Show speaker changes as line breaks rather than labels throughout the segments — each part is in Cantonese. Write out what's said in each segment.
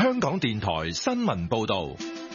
香港電台新聞報道。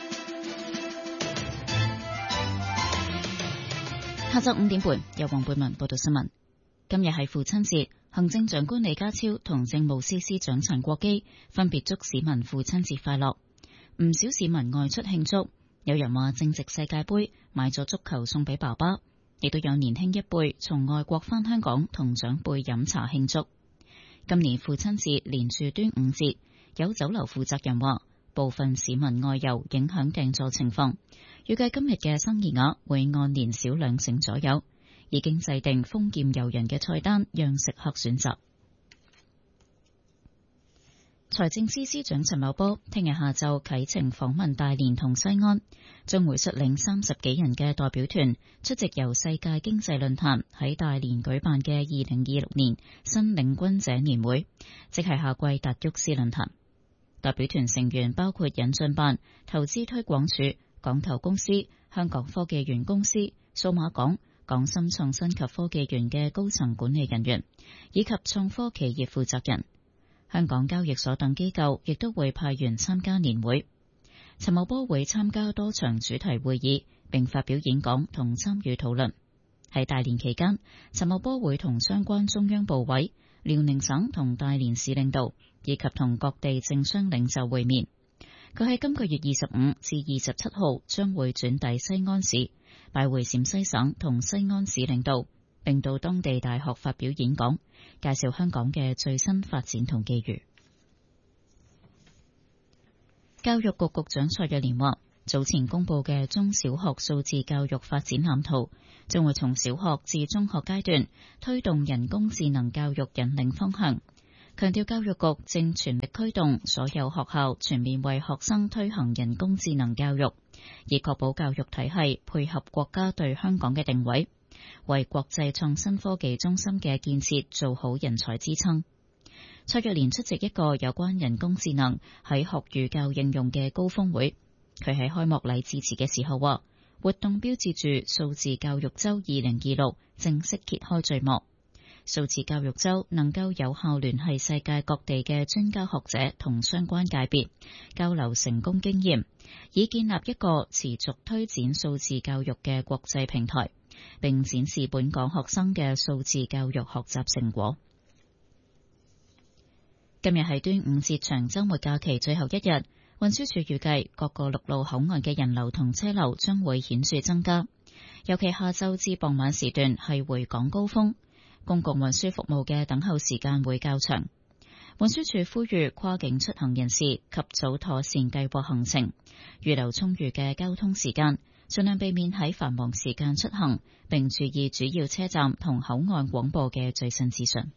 下晝5點半，由黃貝文報道新聞。今日係父親節，行政長官李家超同政務司司長陳國基分別祝市民父親節快樂。唔少市民外出慶祝，有人話正值世界盃，買咗足球送俾爸爸，亦都有年輕一輩從外國返香港同長輩飲茶慶祝。今年父親節連住端午節，有酒樓負責人話，部分市民外遊影響訂座情況，預計今日嘅生意額會按年少2成左右，已經制定豐儉由人嘅菜單，讓食客選擇。財政司司長陳茂波聽日下晝啟程訪問大連同西安，將會率領30幾人嘅代表團出席由世界經濟論壇喺大連舉辦嘅2026年新領軍者年會，即係夏季達沃斯論壇。代表團成員包括引進辦、投資推廣署、港投公司、香港科技園公司、數碼港、港深創新及科技園嘅高層管理人員，以及創科企業負責人。香港交易所等機構亦都會派員參加年會。陳茂波會參加多場主題會議，並發表演講同參與討論。喺大連期間，陳茂波會同相關中央部委、遼寧省同大連市領導以及同各地政商領袖會面。佢喺今個月25至27號將會轉抵西安市，拜會陝西省同西安市領導，並到當地大學發表演講，介紹香港嘅最新發展同機遇。教育局局長蔡若蓮話，早前公布嘅中小學數字教育發展藍圖，將會從小學至中學階段推動人工智能教育引領方向，強調教育局正全力驅動所有學校全面為學生推行人工智能教育，以確保教育體系配合國家對香港嘅定位，為國際創新科技中心嘅建設做好人才支撐。蔡若蓮出席一個有關人工智能喺學語教應用嘅高峰會，佢喺開幕禮致辭嘅時候話，活動標誌住數字教育周2026正式揭開序幕。數字教育周能夠有效聯繫世界各地嘅專家學者同相關界別，交流成功經驗，以建立一個持續推展數字教育嘅國際平台，並展示本港學生嘅數字教育學習成果。今日係端午節長週末假期最後一日，運輸署預計各個陸路口岸嘅人流同車流將會顯著增加，尤其下晝至傍晚時段係回港高峰，公共運輸服務嘅等候時間會較長。運輸署呼籲跨境出行人士及早妥善計劃行程，預留充裕嘅交通時間，盡量避免喺繁忙時間出行，並注意主要車站同口岸廣播嘅最新資訊。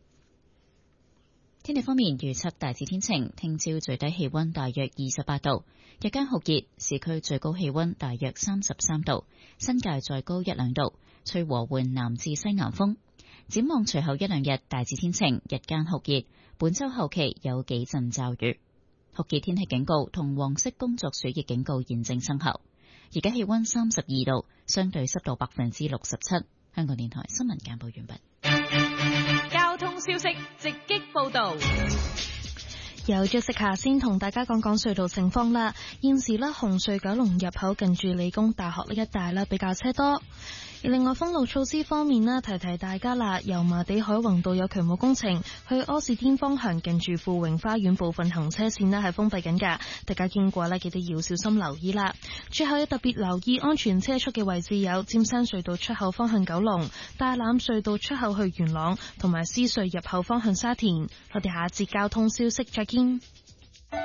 天氣方面，預測大致天晴，聽朝最低氣溫大約28度，日間酷熱，市區最高氣溫大約33度，新界再高1-2度，吹和緩南至西南風。展望隨後1-2日大致天晴，日間酷熱，本週後期有幾陣驟雨。酷熱天氣警告同黃色工作暑熱警告現正生效。而家氣溫32度，相對濕度67%。香港電台新聞簡報完畢。
交通消息直擊報道。
有咗食下先同大家講講隧道情況啦。現時呢，紅隧九龍入口近住理工大學呢一帶啦，比較車多。而另外封路措施方面呢，提提大家啦，油麻地海泓道有渠務工程，去柯士甸方向近住富榮花園部分行車線呢係封閉緊㗎，大家經過呢記得要小心留意啦。最後要特別留意安全車速嘅位置有尖山隧道出口方向九龍、大欖隧道出口去元朗，同埋獅隧入口方向沙田。我哋下一節交通消息再見。